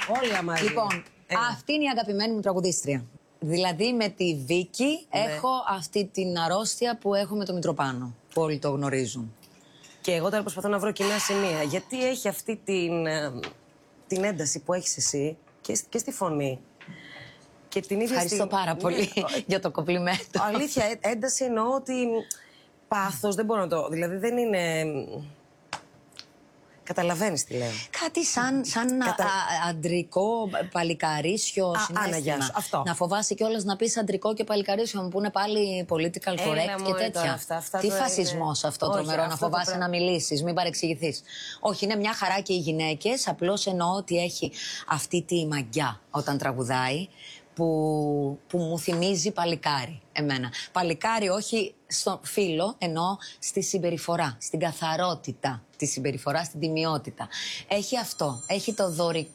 Όλα μαζί. Λοιπόν, αυτή είναι η αγαπημένη μου τραγουδίστρια. Δηλαδή με τη Βίκη έχω αυτή την αρρώστια που έχω με το Μητροπάνο. Που όλοι το γνωρίζουν. Και εγώ τώρα προσπαθώ να βρω κοινά σημεία. Γιατί έχει αυτή την ένταση που έχεις εσύ και στη φωνή. Και την ίδια Ευχαριστώ πάρα πολύ για το κομπλιμέντο. Αλήθεια, ένταση εννοώ ότι πάθος δεν μπορώ να το... Δηλαδή δεν είναι... Καταλαβαίνεις τι λέω. Κάτι σαν αντρικό παλικαρίσιο συναίσθημα. Αυτό. Να φοβάσαι κιόλας να πεις αντρικό και παλικαρίσιο που είναι πάλι political correct και τέτοια. Αυτά τι φασισμός είναι... αυτό τρομερό, να φοβάσαι να μιλήσεις, μην παρεξηγηθείς. Όχι, είναι μια χαρά και οι γυναίκες, απλώς εννοώ ότι έχει αυτή τη μαγιά όταν τραγουδάει. Που μου θυμίζει παλικάρι εμένα. Παλικάρι όχι στο φίλο, εννοώ στη συμπεριφορά, στην καθαρότητα τη συμπεριφορά, στην τιμιότητα. Έχει αυτό, έχει το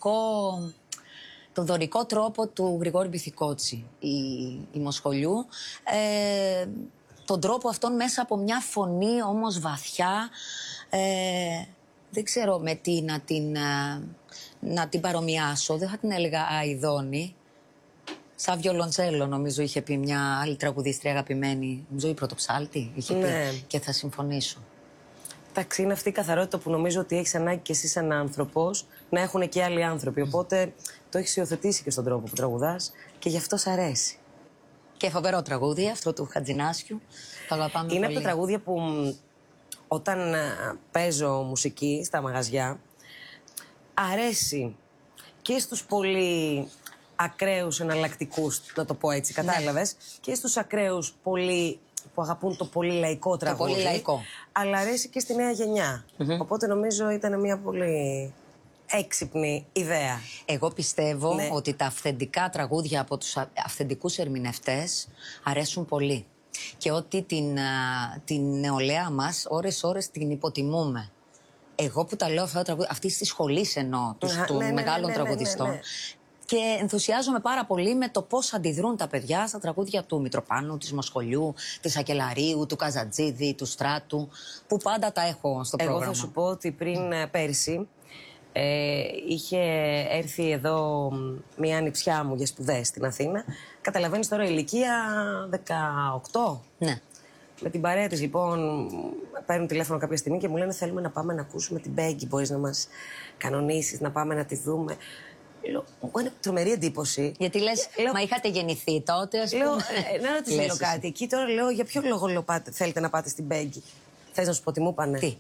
δωρικό τρόπο του Γρηγόρη Μπιθικότσι, η Μοσχολιού. Τον τρόπο αυτόν μέσα από μια φωνή όμως βαθιά, δεν ξέρω με τι να την παρομοιάσω, δεν θα την έλεγα αηδόνη. Σαν βιολοντσέλο, νομίζω, είχε πει μια άλλη τραγουδίστρια αγαπημένη. Νομίζω η Πρωτοψάλτη είχε πει. Και θα συμφωνήσω. Εντάξει, είναι αυτή η καθαρότητα που νομίζω ότι έχεις ανάγκη κι εσύ σαν άνθρωπος να έχουν και άλλοι άνθρωποι. Οπότε το έχεις υιοθετήσει και στον τρόπο που τραγουδάς και γι' αυτό σ' αρέσει. Και φοβερό τραγούδι αυτό του Χατζηνάσιου. Το αγαπάμε πολύ. Είναι από τα τραγούδια που όταν παίζω μουσική στα μαγαζιά αρέσει και στους πολύ ακραίους εναλλακτικούς, να το πω έτσι, κατάλαβες, και στους ακραίους πολύ που αγαπούν το πολύ λαϊκό τραγούδι. Το πολύ λαϊκό. Αλλά αρέσει και στη νέα γενιά. Οπότε νομίζω ήταν μια πολύ έξυπνη ιδέα. Εγώ πιστεύω ότι τα αυθεντικά τραγούδια από τους αυθεντικούς ερμηνευτές αρέσουν πολύ. Και ότι την νεολαία μας ώρες την υποτιμούμε. Εγώ που τα λέω αυτά τα τραγούδια, αυτή τη σχολή εννοώ, των μεγάλων τραγουδιστών. Και ενθουσιάζομαι πάρα πολύ με το πώς αντιδρούν τα παιδιά στα τραγούδια του Μητροπάνου, της Μοσχολιού, της Ακελαρίου, του Καζατζίδη, του Στράτου, που πάντα τα έχω στο πρόγραμμα. Εγώ θα σου πω ότι πριν πέρσι είχε έρθει εδώ μια ανιψιά μου για σπουδές στην Αθήνα. Καταλαβαίνεις τώρα ηλικία 18. Ναι. Με την παρέα της λοιπόν παίρνουν τηλέφωνο κάποια στιγμή και μου λένε θέλουμε να πάμε να ακούσουμε την Μπέγκη, μπορείς να μας κανονίσεις, να πάμε να τη δούμε. Μου έκανε τρομερή εντύπωση. Γιατί λες, μα είχατε γεννηθεί τότε, ας πούμε. Να ρωτήσω κάτι. Εκεί τώρα λέω, για ποιο λόγο θέλετε να πάτε στην Μπέγκη. Θες να σου πω τι μου είπανε? Τι?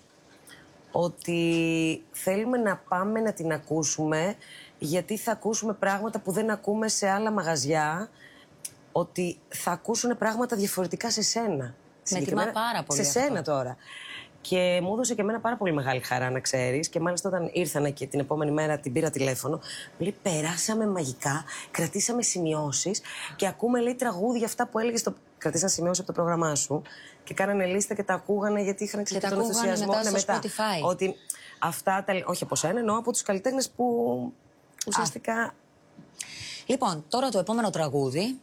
Ότι θέλουμε να πάμε να την ακούσουμε, γιατί θα ακούσουμε πράγματα που δεν ακούμε σε άλλα μαγαζιά. Ότι θα ακούσουν πράγματα διαφορετικά σε σένα. Με τιμά πάρα πολύ. Σε σένα τώρα. Και μου έδωσε και εμένα πάρα πολύ μεγάλη χαρά, να ξέρεις. Και μάλιστα όταν ήρθανε και την επόμενη μέρα την πήρα τηλέφωνο, μου λέει: περάσαμε μαγικά, κρατήσαμε σημειώσεις και ακούμε, λέει, τραγούδια αυτά που έλεγες. Κρατήσαν σημειώσεις από το πρόγραμμά σου και κάνανε λίστα και τα ακούγανε γιατί είχαν εξηγήσει τον ενθουσιασμό. Μετά στο Spotify. Ότι αυτά όχι από σένα, εννοώ από τους καλλιτέχνες που ουσιαστικά. Λοιπόν, τώρα το επόμενο τραγούδι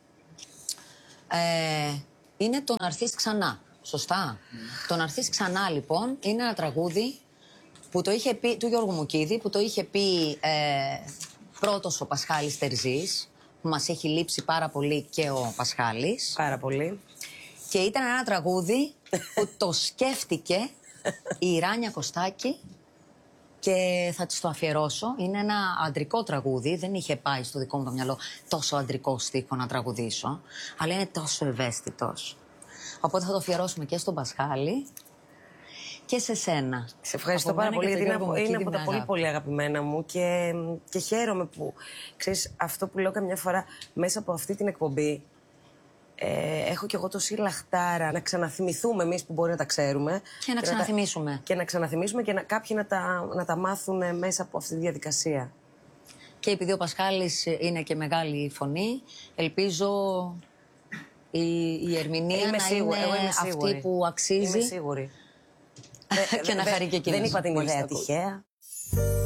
είναι το «Να έρθεις ξανά». Σωστά. Το «Να έρθεις ξανά» λοιπόν είναι ένα τραγούδι που το είχε πει, του Γιώργου Μουκίδη, που το είχε πει πρώτος ο Πασχάλης Τερζής, που μας έχει λείψει πάρα πολύ και ο Πασχάλης. Πάρα πολύ. Και ήταν ένα τραγούδι που το σκέφτηκε η Ράνια Κωστάκη και θα της το αφιερώσω. Είναι ένα αντρικό τραγούδι, δεν είχε πάει στο δικό μου το μυαλό τόσο αντρικό στίχο να τραγουδήσω, αλλά είναι τόσο ευαίσθητος. Οπότε θα το αφιερώσουμε και στον Πασχάλη και σε σένα. Σε ευχαριστώ πάρα πολύ, γιατί είναι από τα πολύ πολύ αγαπημένα μου και χαίρομαι που, ξέρεις, αυτό που λέω καμιά φορά μέσα από αυτή την εκπομπή, έχω κι εγώ τόση λαχτάρα να ξαναθυμηθούμε εμείς που μπορεί να τα ξέρουμε. Και να ξαναθυμίσουμε. Και να ξαναθυμίσουμε και κάποιοι να τα μάθουν μέσα από αυτή τη διαδικασία. Και επειδή ο Πασχάλης είναι και μεγάλη φωνή, ελπίζω η ερμηνεία να είναι αυτή που αξίζει. Είμαι σίγουρη. Και να χαρεί και εκείνος. Δεν είπα την ιδέα τυχαία.